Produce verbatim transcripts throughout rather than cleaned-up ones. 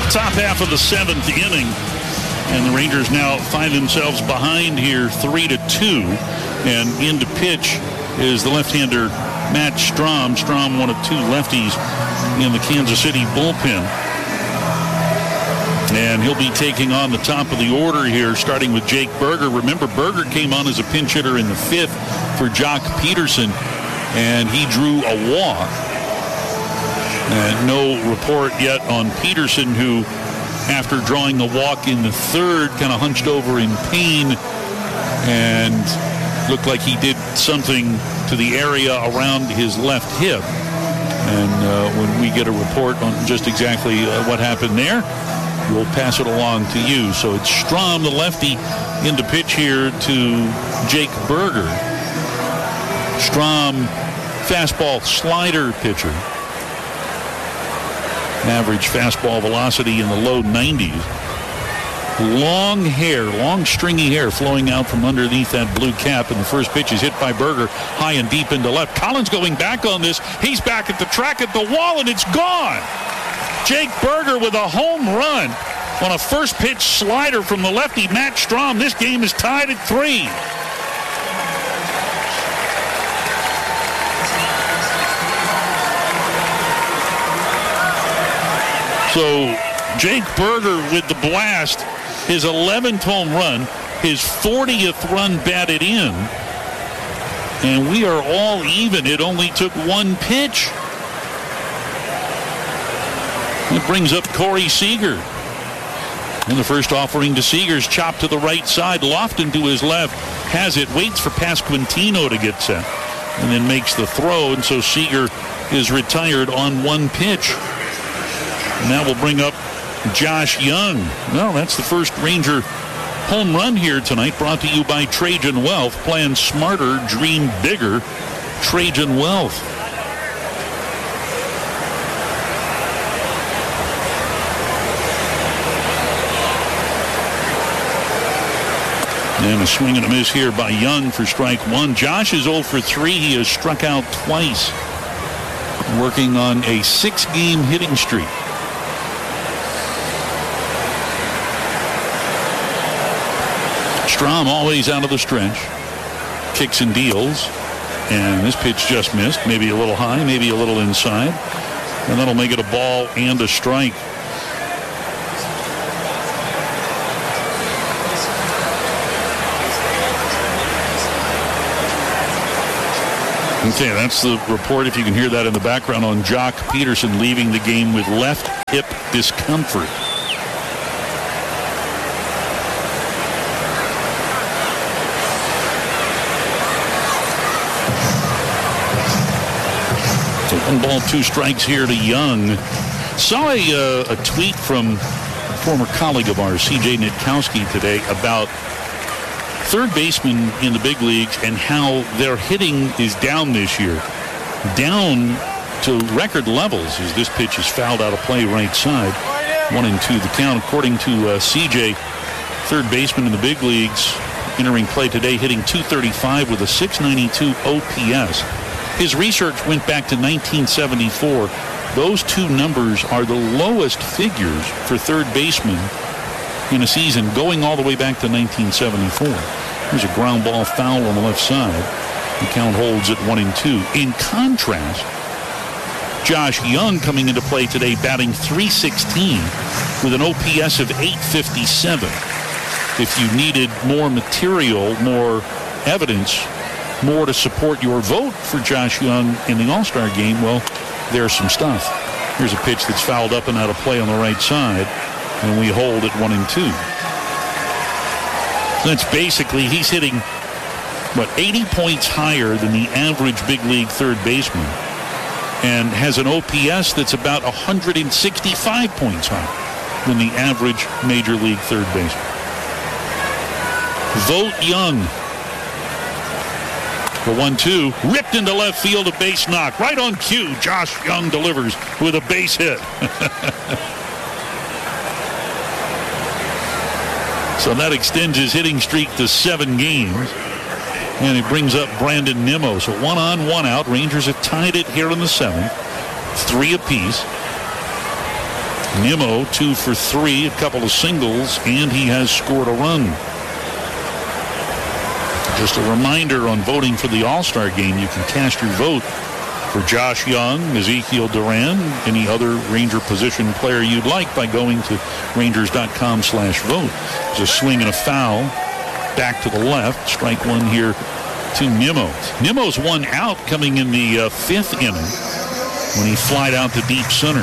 Top half of the seventh inning. And the Rangers now find themselves behind here three to two. And in to pitch is the left-hander Matt Strahm. Strahm, one of two lefties in the Kansas City bullpen. And he'll be taking on the top of the order here, starting with Jake Burger. Remember, Burger came on as a pinch hitter in the fifth for Jock Peterson, and he drew a walk. And no report yet on Peterson, who, after drawing the walk in the third, kind of hunched over in pain and looked like he did something to the area around his left hip. And uh, when we get a report on just exactly uh, what happened there, we'll pass it along to you. So it's Strahm, the lefty, into pitch here to Jake Burger. Strahm, fastball slider pitcher. Average fastball velocity in the low nineties. Long hair, long stringy hair flowing out from underneath that blue cap. And the first pitch is hit by Burger high and deep into left. Collins going back on this. He's back at the track at the wall, and it's gone. Jake Burger with a home run on a first pitch slider from the lefty Matt Strahm. This game is tied at three. So Jake Burger with the blast, his eleventh home run, his fortieth run batted in. And we are all even. It only took one pitch. It brings up Corey Seager. And the first offering to Seager's chopped to the right side. Lofton to his left. Has it. Waits for Pasquantino to get set. And then makes the throw. And so Seager is retired on one pitch. And that will bring up Josh Young. Well, that's the first Ranger home run here tonight. Brought to you by Trajan Wealth. Plan smarter, dream bigger. Trajan Wealth. And a swing and a miss here by Young for strike one. Josh is oh for three. He has struck out twice. Working on a six-game hitting streak. Strahm always out of the stretch. Kicks and deals. And this pitch just missed. Maybe a little high, maybe a little inside. And that'll make it a ball and a strike. Okay, that's the report, if you can hear that in the background, on Jock Peterson leaving the game with left hip discomfort. So one ball, two strikes here to Young. Saw a, uh, a tweet from a former colleague of ours, C J Nitkowski, today about third baseman in the big leagues and how their hitting is down this year. Down to record levels as this pitch is fouled out of play right side. One and two the count. According to uh, C J, third baseman in the big leagues entering play today, hitting two thirty-five with a six ninety-two O P S. His research went back to nineteen seventy-four. Those two numbers are the lowest figures for third baseman in a season, going all the way back to nineteen seventy-four. There's a ground ball foul on the left side. The count holds at one and two. In contrast, Josh Young coming into play today, batting three sixteen with an O P S of eight fifty-seven. If you needed more material, more evidence, more to support your vote for Josh Young in the All-Star game, well, there's some stuff. Here's a pitch that's fouled up and out of play on the right side. And we hold at one and two. That's basically, he's hitting, what, eighty points higher than the average big league third baseman, and has an O P S that's about one hundred sixty-five points higher than the average major league third baseman. Vote Young. The one two, ripped into left field, a base knock. Right on cue, Josh Young delivers with a base hit. So that extends his hitting streak to seven games. And it brings up Brandon Nimmo. So one on, one out. Rangers have tied it here in the seventh. Three apiece. Nimmo, two for three, a couple of singles, and he has scored a run. Just a reminder on voting for the All-Star game, you can cast your vote for Josh Young, Ezekiel Duran, any other Ranger position player you'd like by going to Rangers.com slash vote. There's a swing and a foul back to the left. Strike one here to Nimmo. Nimmo's one out coming in the uh, fifth inning when he flied out to deep center.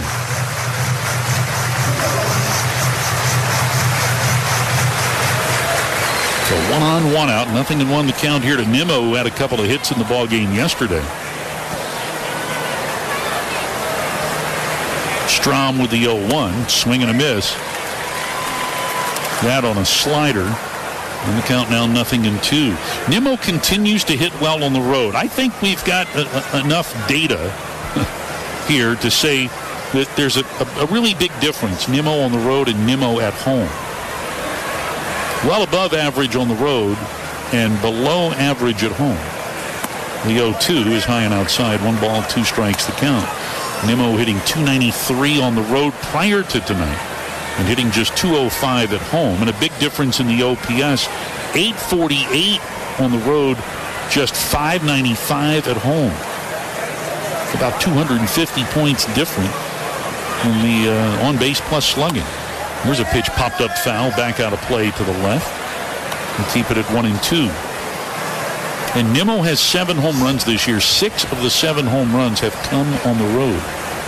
So one on, one out, nothing in one to count here to Nimmo, who had a couple of hits in the ball game yesterday. Strom with the oh one, swing and a miss. That on a slider. And the count now nothing in two. Nimmo continues to hit well on the road. I think we've got a, a, enough data here to say that there's a, a, a really big difference, Nimmo on the road and Nimmo at home. Well above average on the road and below average at home. The oh two is high and outside. One ball, two strikes the count. Nimmo hitting two ninety-three on the road prior to tonight and hitting just two oh five at home. And a big difference in the O P S, eight forty-eight on the road, just five ninety-five at home. About two hundred fifty points different in the uh, on-base plus slugging. Here's a pitch popped up foul, back out of play to the left. And keep it at one and two. And Nimmo has seven home runs this year. Six of the seven home runs have come on the road.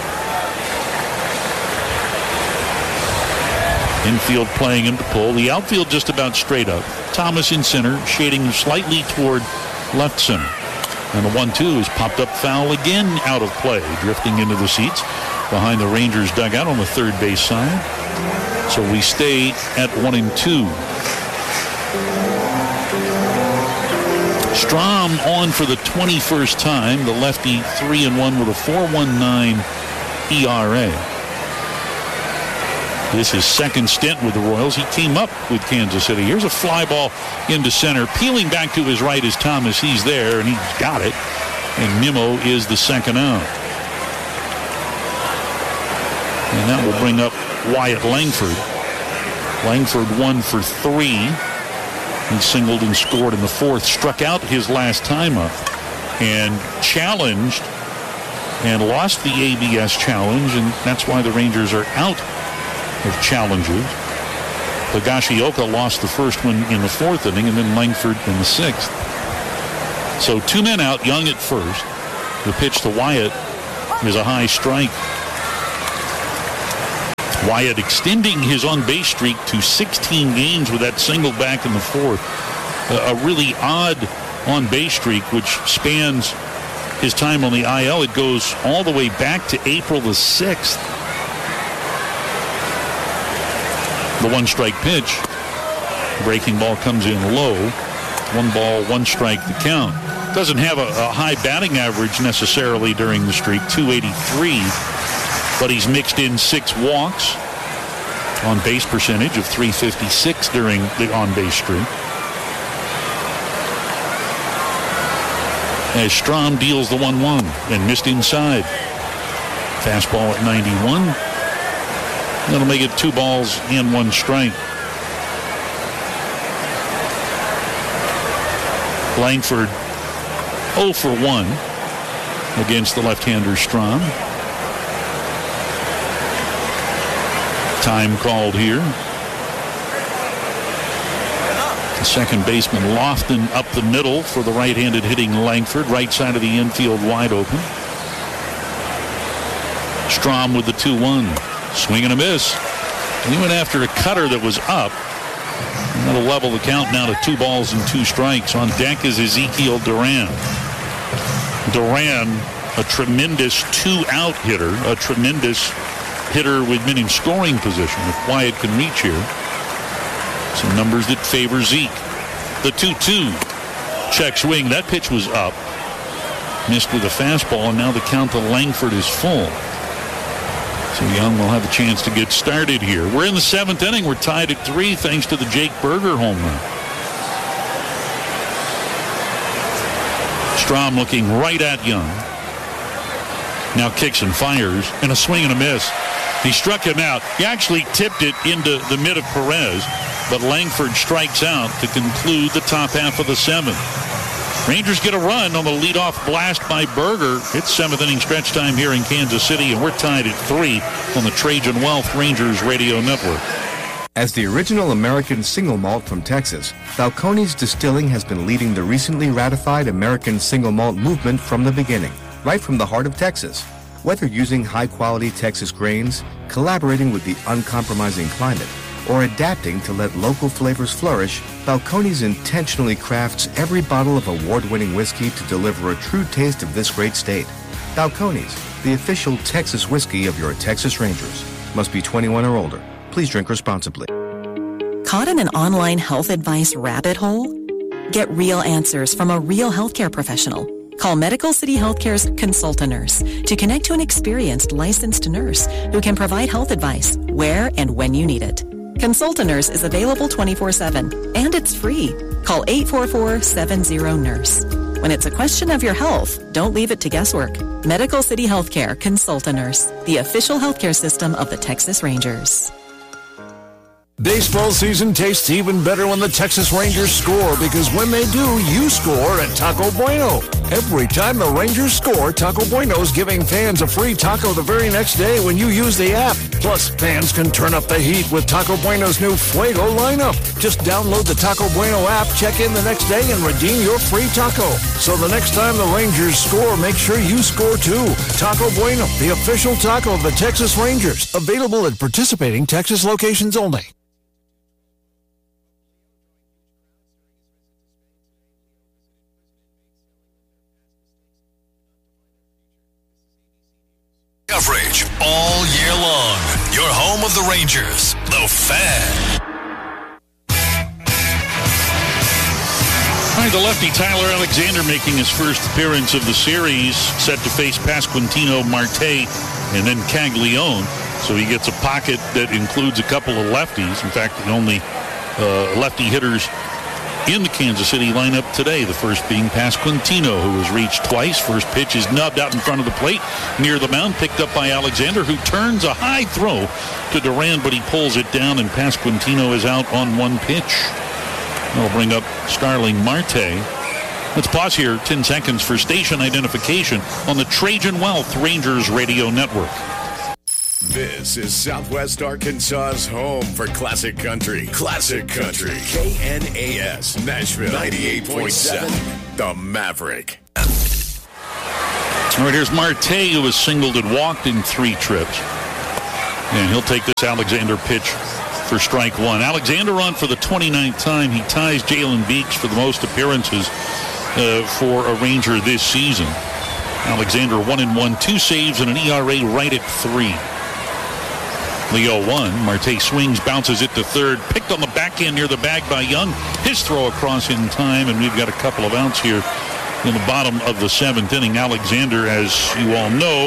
Infield playing him to pull. The outfield just about straight up. Thomas in center, shading slightly toward left center. And the one two is popped up foul again out of play, drifting into the seats behind the Rangers dugout on the third base side. So we stay at one and two. Strom on for the twenty-first time. The lefty three and one with a four point one nine E R A. This is his second stint with the Royals. He came up with Kansas City. Here's a fly ball into center. Peeling back to his right is Thomas. He's there, and he's got it. And Nimmo is the second out. And that will bring up Wyatt Langford. Langford one for three. He singled and scored in the fourth. Struck out his last time up. And challenged and lost the A B S challenge. And that's why the Rangers are out of challenges. Higashioka lost the first one in the fourth inning, and then Langford in the sixth. So two men out, Young at first. The pitch to Wyatt is a high strike. Wyatt extending his on-base streak to sixteen games with that single back in the fourth. A, a really odd on-base streak, which spans his time on the I L. It goes all the way back to April the sixth. The one-strike pitch. Breaking ball comes in low. One ball, one strike the count. Doesn't have a, a high batting average necessarily during the streak, two eighty-three. But he's mixed in six walks. On base percentage of three fifty-six during the on-base streak. As Strom deals the one one and missed inside. Fastball at ninety-one. That'll make it two balls and one strike. Langford oh for one against the left-hander Strom. Time called here. The second baseman Lofton up the middle for the right-handed hitting Langford. Right side of the infield wide open. Strom with the two one. Swing and a miss. And he went after a cutter that was up. And that'll level the count now to two balls and two strikes. On deck is Ezekiel Duran. Duran, a tremendous two-out hitter, a tremendous hitter with men in scoring position if Wyatt can reach here. Some numbers that favor Zeke. The two two. Check swing. That pitch was up. Missed with a fastball, and now the count to Langford is full. So Young will have a chance to get started here. We're in the seventh inning. We're tied at three thanks to the Jake Burger home run. Strom looking right at Young. Now kicks and fires, and a swing and a miss. He struck him out. He actually tipped it into the mid of Perez, but Langford strikes out to conclude the top half of the seventh. Rangers get a run on the leadoff blast by Berger. It's seventh inning stretch time here in Kansas City, and we're tied at three on the Trajan Wealth Rangers Radio Network. As the original American single malt from Texas, Balcones Distilling has been leading the recently ratified American single malt movement from the beginning, right from the heart of Texas. Whether using high-quality Texas grains, collaborating with the uncompromising climate, or adapting to let local flavors flourish, Balcones intentionally crafts every bottle of award-winning whiskey to deliver a true taste of this great state. Balcones, the official Texas whiskey of your Texas Rangers. Must be twenty-one or older. Please drink responsibly. Caught in an online health advice rabbit hole? Get real answers from a real healthcare professional. Call Medical City Healthcare's Consult a Nurse to connect to an experienced licensed nurse who can provide health advice where and when you need it. Consult a Nurse is available twenty-four seven, and it's free. Call eight four four, seven zero, nurse. When it's a question of your health, don't leave it to guesswork. Medical City Healthcare Consult a Nurse, the official healthcare system of the Texas Rangers. Baseball season tastes even better when the Texas Rangers score, because when they do, you score at Taco Bueno. Every time the Rangers score, Taco Bueno's giving fans a free taco the very next day when you use the app. Plus, fans can turn up the heat with Taco Bueno's new Fuego lineup. Just download the Taco Bueno app, check in the next day, and redeem your free taco. So the next time the Rangers score, make sure you score too. Taco Bueno, the official taco of the Texas Rangers. Available at participating Texas locations only. Coverage all year long. Your home of the Rangers, The Fan. All right, the lefty Tyler Alexander making his first appearance of the series, set to face Pasquantino, Marte, and then Caglione. So he gets a pocket that includes a couple of lefties. In fact, the only uh, lefty hitters in the Kansas City lineup today, the first being Pasquantino, who has reached twice. First pitch is nubbed out in front of the plate near the mound, picked up by Alexander, who turns a high throw to Duran, but he pulls it down, and Pasquantino is out on one pitch. That'll bring up Starling Marte. Let's pause here ten seconds for station identification on the Trajan Wealth Rangers Radio Network. This is Southwest Arkansas's home for classic country. Classic country. K N A S, Nashville, ninety-eight point seven, The Maverick. All right, here's Marte, who was singled and walked in three trips. And he'll take this Alexander pitch for strike one. Alexander on for the twenty-ninth time. He ties Jalen Beeks for the most appearances uh, for a Ranger this season. Alexander one and one, two saves, and an E R A right at three. Leo one. Marte swings, bounces it to third. Picked on the backhand near the bag by Young. His throw across in time, and we've got a couple of outs here in the bottom of the seventh inning. Alexander, as you all know,